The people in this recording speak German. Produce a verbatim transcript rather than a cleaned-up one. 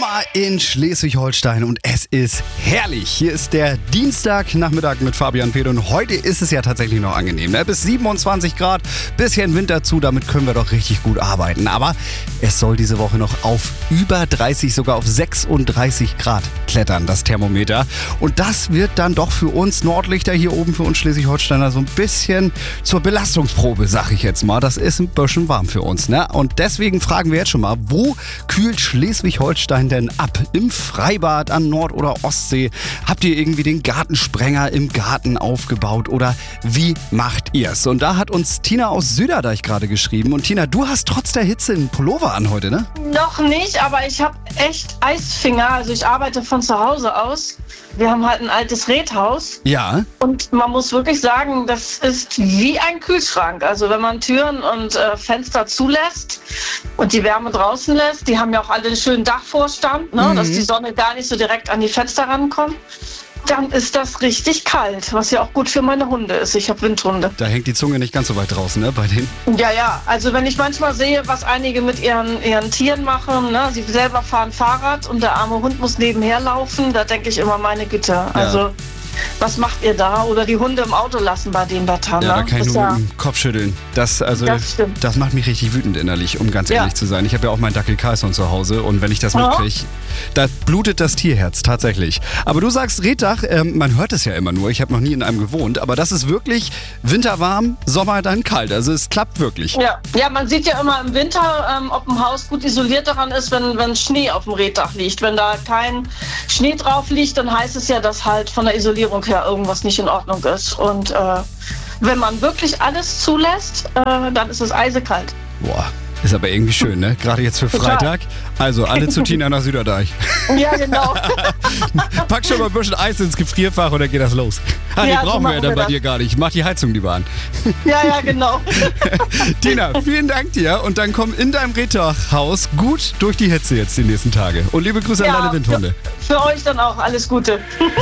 Sommer in Schleswig-Holstein und es ist herrlich. Hier ist der Dienstagnachmittag mit Fabian Peter und heute ist es ja tatsächlich noch angenehm. Ne? Bis siebenundzwanzig Grad, bisschen Wind dazu, damit können wir doch richtig gut arbeiten. Aber es soll diese Woche noch auf über dreißig, sogar auf sechsunddreißig Grad klettern, das Thermometer. Und das wird dann doch für uns Nordlichter hier oben, für uns Schleswig-Holsteiner, so ein bisschen zur Belastungsprobe, sag ich jetzt mal. Das ist ein bisschen warm für uns. Ne? Und deswegen fragen wir jetzt schon mal, wo kühlt Schleswig-Holstein denn ab? Im Freibad an Nord- oder Ostsee? Habt ihr irgendwie den Gartensprenger im Garten aufgebaut oder wie macht ihr's? Und da hat uns Tina aus Süderdeich gerade geschrieben. Und Tina, du hast trotz der Hitze einen Pullover an heute, ne? Noch nicht, aber ich habe echt Eisfinger. Also ich arbeite von zu Hause aus. Wir haben halt ein altes Redhaus. Ja. Und man muss wirklich sagen, das ist wie ein Kühlschrank. Also wenn man Türen und äh, Fenster zulässt und die Wärme draußen lässt, die haben ja auch alle einen schönen Dachvorstand, ne, mhm. dass die Sonne gar nicht so direkt an die Fenster rankommt. Dann ist das richtig kalt, was ja auch gut für meine Hunde ist. Ich habe Windhunde. Da hängt die Zunge nicht ganz so weit draußen, ne, bei denen? Ja, ja. Also wenn ich manchmal sehe, was einige mit ihren, ihren Tieren machen, ne, sie selber fahren Fahrrad und der arme Hund muss nebenher laufen, da denke ich immer, meine Güte. Ja. Also was macht ihr da? Oder die Hunde im Auto lassen bei dem Wetter. Ja, ne? da kann ich nur ja mit dem Kopf schütteln. Das, also, das, stimmt. das macht mich richtig wütend innerlich, um ganz ehrlich ja. zu sein. Ich habe ja auch meinen Dackel Carlson zu Hause und wenn ich das ja. mitkriege, da blutet das Tierherz tatsächlich. Aber du sagst Reddach, ähm, man hört es ja immer nur, ich habe noch nie in einem gewohnt, aber das ist wirklich winterwarm, Sommer dann kalt. Also es klappt wirklich. Ja, ja, man sieht ja immer im Winter, ähm, ob ein Haus gut isoliert daran ist, wenn, wenn Schnee auf dem Reddach liegt. Wenn da kein Schnee drauf liegt, dann heißt es ja, dass halt von der Isolierung her irgendwas nicht in Ordnung ist. Und äh, wenn man wirklich alles zulässt, äh, dann ist es eisekalt. Boah, ist aber irgendwie schön, ne? Gerade jetzt für Freitag. Also alle zu Tina nach Süderdeich. Ja, genau. Pack schon mal ein bisschen Eis ins Gefrierfach und dann geht das los. Ah, die ja, brauchen so wir ja dann wir bei das. dir gar nicht. Mach die Heizung lieber an. Ja, ja, genau. Tina, vielen Dank dir und dann komm in deinem Reddachhaus gut durch die Hitze jetzt die nächsten Tage. Und liebe Grüße ja, an deine Windhunde. Für, für euch dann auch alles Gute.